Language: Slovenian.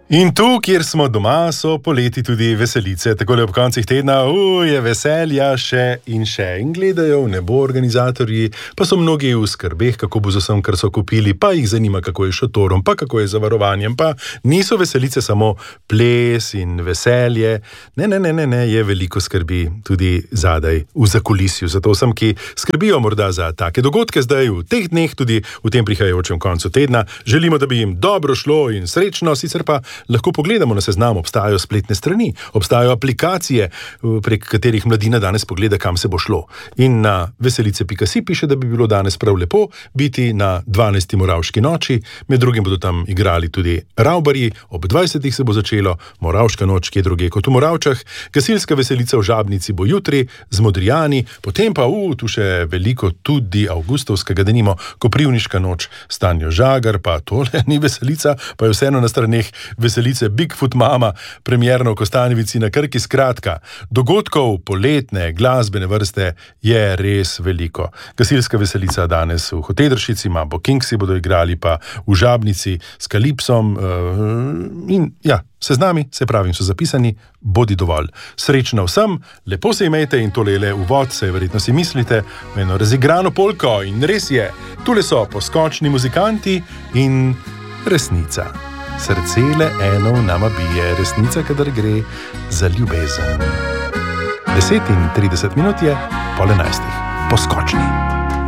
In tu, kjer smo doma, so poleti tudi veselice. Takole ob koncih tedna, je veselja še in še. In gledajo v nebo organizatorji, pa so mnogi v skrbeh, kako bo z vsem, kar so kupili, pa jih zanima, kako je šotorom, pa kako je zavarovanjem, pa niso veselice samo ples in veselje. Ne, je veliko skrbi tudi zadaj v zakulisju. Zato vsem, ki skrbijo morda za take dogodke zdaj v teh dneh, tudi v tem prihajajočem koncu tedna, želimo, da bi jim dobro šlo in srečno, sicer pa lahko pogledamo na seznam, obstajajo spletne strani, obstajajo aplikacije, prek katerih mladina danes pogleda, kam se bo šlo. In na veselice.si piše, da bi bilo danes prav lepo biti na 12. Moravški noči, med drugim bodo tam igrali tudi Ravbarji, ob 20. se bo začelo, Moravška noč, kje druge kot v Moravčah, gasilska veselica v Žabnici bo jutri, z Modrijani, potem pa tu še veliko tudi avgustovskega, denimo Koprivniška noč, Stanjo Žagar, pa tole ni veselica, pa je vseeno na straneh veselice Bigfoot Mama, premierno v Kostanjevici na Krki. Skratka, dogodkov poletne glasbene vrste je res veliko. Gasilska veselica danes v Hotedršici, Mambo Kingsi bodo igrali pa v Žabnici s Kalipsom in seznami, se pravim, so zapisani, bodi dovolj. Srečno vsem, lepo se imejte in tole je le uvod, se verjetno si mislite, v eno razigrano polko in res je, tule so poskočni muzikanti in resnica. Srce le eno v nama bije, resnica, kadar gre za ljubezen. 10:30 je, 10:30, poskočni.